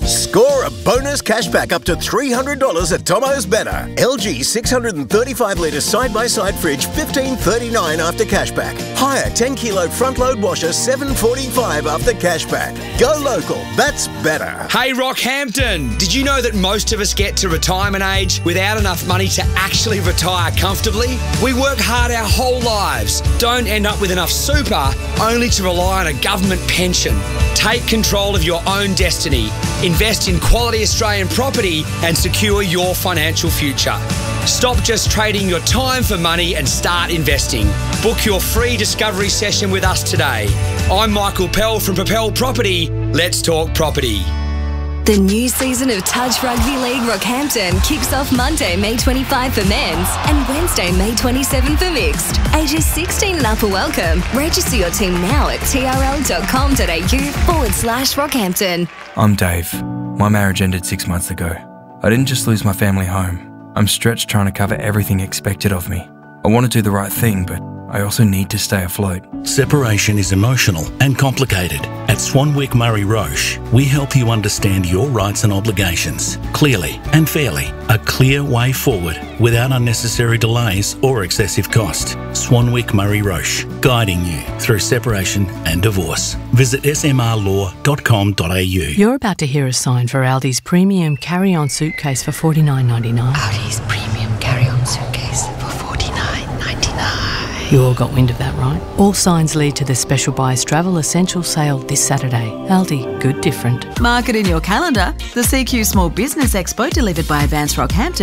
Score a bonus cashback up to $300 at Tomo's Better. LG 635-litre side-by-side fridge, $15.39 after cashback. Hire 10-kilo front-load washer, $7.45 after cashback. Go local, that's better. Hey Rockhampton, did you know that most of us get to retirement age without enough money to actually retire comfortably? We work hard our whole lives, don't end up with enough super, only to rely on a government pension. Take control of your own destiny. Invest in quality Australian property and secure your financial future. Stop just trading your time for money and start investing. Book your free discovery session with us today. I'm Michael Pell from Propel Property. Let's talk property. The new season of Touch Rugby League Rockhampton kicks off Monday, May 25 for men's and Wednesday, May 27 for mixed. Ages 16 and up are welcome. Register your team now at trl.com.au/Rockhampton. I'm Dave. My marriage ended 6 months ago. I didn't just lose my family home. I'm stretched trying to cover everything expected of me. I want to do the right thing, but I also need to stay afloat. Separation is emotional and complicated. At Swanwick Murray Roche, we help you understand your rights and obligations clearly and fairly. A clear way forward without unnecessary delays or excessive cost. Swanwick Murray Roche, guiding you through separation and divorce. Visit smrlaw.com.au. You're about to hear a sign for Aldi's premium carry-on suitcase for $49.99. Aldi's premium carry-on suitcase for $49.99. You all got wind of that, right? All signs lead to the Special Buys Travel Essential sale this Saturday. Aldi, good different. Mark it in your calendar. The CQ Small Business Expo delivered by Advance Rockhampton